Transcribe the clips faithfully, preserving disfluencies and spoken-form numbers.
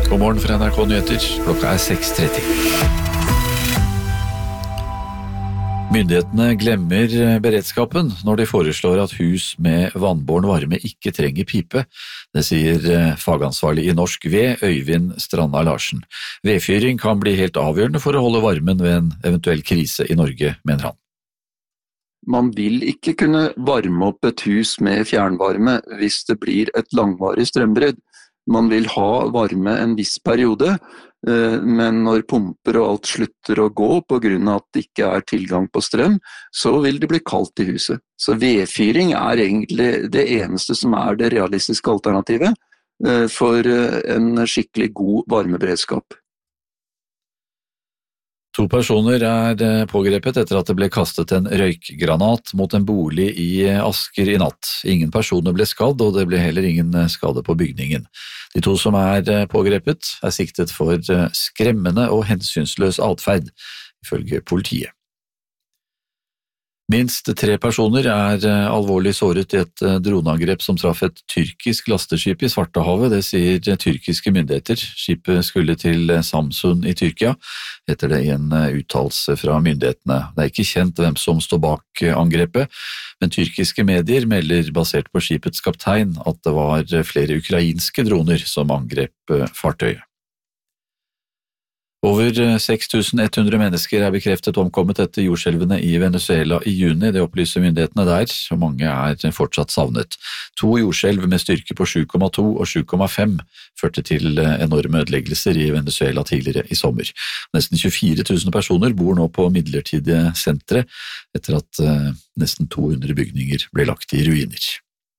God morgen fra N R K Nyheter, klokka er seks tretti. Myndighetene glemmer beredskapen når de foreslår at hus med vannbåren varme ikke trenger pipe. Det sier fagansvarlig i Norsk Ved, Øyvind Stranda Larsen. Vedfyring kan bli helt avgjørende for å holde varmen ved en eventuell krise i Norge, mener han. Man vil ikke kunne varme opp et hus med fjernvarme hvis det blir et langvarig strømbrudd. Man vil ha varme en viss periode, men når pumper og alt slutter å gå på grunn av at det ikke er tilgang på strøm, så vil det bli kaldt i huset. Så vedfyring er egentlig det eneste som er det realistiske alternativet for en skikkelig god varmeberedskap. To personer er pågrepet etter at det ble kastet en røykgranat mot en bolig i Asker i natt. Ingen personer ble skadd, og det ble heller ingen skade på bygningen. De to som er pågrepet er siktet for skremmende og hensynsløs atferd, ifølge politiet. Minst tre personer er alvorlig såret i et droneangrep som traff et tyrkisk lasteskip i Svartehavet, det sier tyrkiske myndigheter. Skipet skulle til Samsun i Tyrkia, heter det i en uttalelse fra myndighetene. Det er ikke kjent hvem som står bak angrepet, men tyrkiske medier melder basert på skipets kaptein at det var flere ukrainske droner som angrep fartøyet. Over seks tusen ett hundre mennesker er bekreftet omkommet etter jordskjelvene i Venezuela i juni, det opplyser myndighetene der, og mange er fortsatt savnet. To jordskjelv med styrke på sju komma to og sju komma fem førte til enorme ødeleggelser i Venezuela tidligere i sommer. Nesten tjuefire tusen personer bor nå på midlertidige sentre etter at nesten to hundre bygninger ble lagt i ruiner.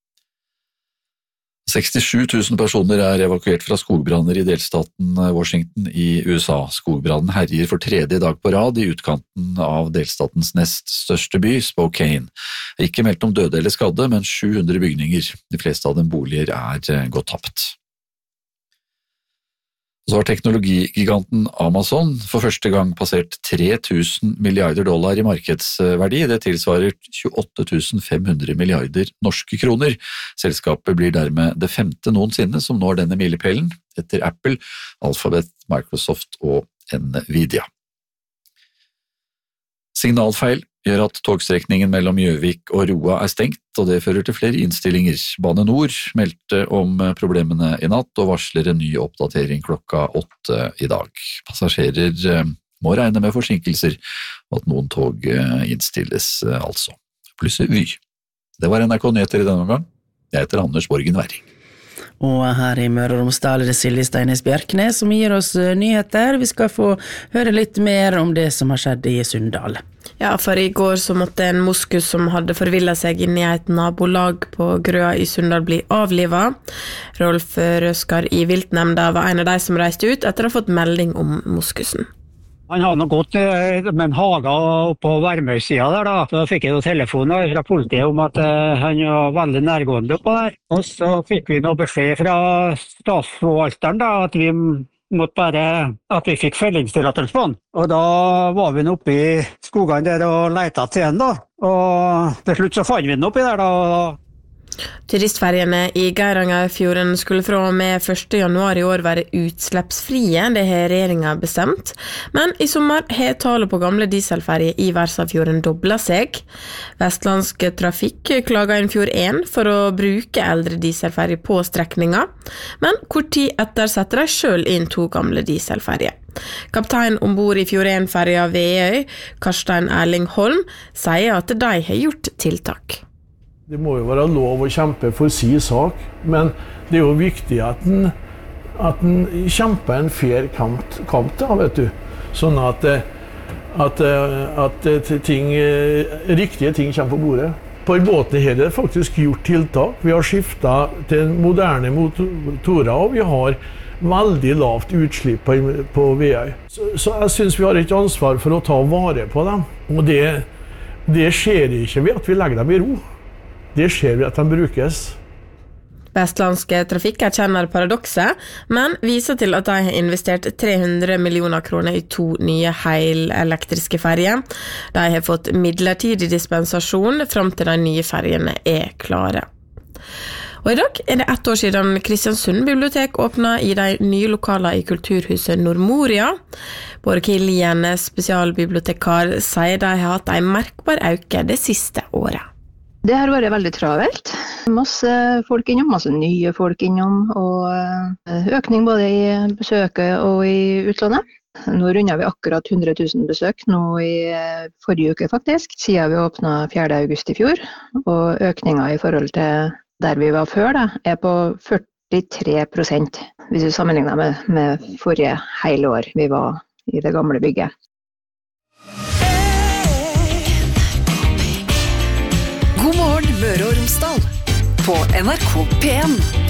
sekstisju tusen personer er evakuert fra skogbranner i delstaten Washington i U S A. Skogbrannen herjer for tredje dag på rad i utkanten av delstatens nest største by, Spokane. Det er ikke meldt om døde eller skadde, men sju hundre bygninger. De fleste av dem boliger er gått tapt. Så har teknologigiganten Amazon for første gang passert tre tusen milliarder dollar i markedsverdi. Det tilsvarer tjueåtte tusen fem hundre milliarder norske kroner. Selskapet blir dermed det femte noensinne som når denne milepælen, etter Apple, Alphabet, Microsoft og Nvidia. Signalfeil gjør at togstrekningen mellom Gjøvik og Roa er stengt, og det fører til flere innstillinger. Bane Nor meldte om problemene i natt og varsler en ny oppdatering klokka åtte i dag. Passasjerer må regne med forsinkelser, og at noen tog innstilles altså. Plusser Vy. Det var N R K Nyheter i denne omgang. Jeg heter Anders Borgen Werring. Og her i Møre og Romsdal er det Silje Steines Bjerknes som gir oss nyheter. Vi skal få høre litt mer om det som har skjedd i Sunndal. Ja, for i går så måtte en moskus som hadde forvillet seg inn i et nabolag på Grøa i Sunndal bli avlivet. Rolf Røskar i Viltnemnda var en av de som reiste ut etter å ha fått melding om moskusen. Han hadde nok gått med en hage på Værmøy-sida der da. Så fikk jeg noen telefoner fra politiet om at uh, han var veldig nærgående oppå der. Og så fikk vi noe beskjed fra statsforvalteren da, at vi måtte bare, at vi fikk fellingstillatelse på han. Og da var vi oppe i skogene der og lette til han da. Og til slutt så fant vi den oppi der da. Turistferjene i Geirangerfjorden skulle fra og med første januar i år være utslippsfrie, det har regjeringen bestemt. Men i sommer har tallet på gamle dieselferjer i Versafjorden doblet seg. Vestlandsk Trafikk klaget inn Fjord én for å bruke eldre dieselferjer på strekninga, men kort tid etter setter de selv inn to gamle dieselferjer. Kaptein ombord i Fjord én-ferja Veøy, Karstein Erling Holm, sier at de har gjort tiltak. Det må jo være lov å kjempe for sin sak, men det er jo viktig at den, at den kjemper en fair kamp, kamp da, vet du. Sånn at, at, at ting, riktige ting kommer på bordet. På båten her er det faktisk gjort tiltak. Vi har skiftet til moderne motorer, og vi har veldig lavt utslipp på, på Veøy. Så, så jeg synes vi har et ansvar for å ta vare på dem. Og det, det skjer ikke ved at vi legger dem i ro. Det skjer ved at de brukes. Vestlandske Trafikk erkjenner paradokset, men viser til at de har investert tre hundre millioner kroner i to nye helelektriske ferjer. De har fått midlertidig dispensasjon frem til de nye ferjene er klare. Og i dag er det ett år siden Kristiansund bibliotek åpnet i de nye lokaler i Kulturhuset Nordmoria. Bård Kiljen, spesialbibliotekar, sier de har hatt en merkbar øke det siste året. Det har vært veldig travelt. Masse folk innom, masse nye folk innom, og økning både i besøket og i utlånet. Nå runder vi akkurat hundre tusen besøk, nå i forrige uke faktisk, siden vi åpnet fjerde august i fjor, og økningen i forhold til der vi var før da, er på førtitre prosent, hvis du sammenligner med, med forrige hele år vi var i det gamle bygget. God morgen, Møre og Romsdal, på N R K P en.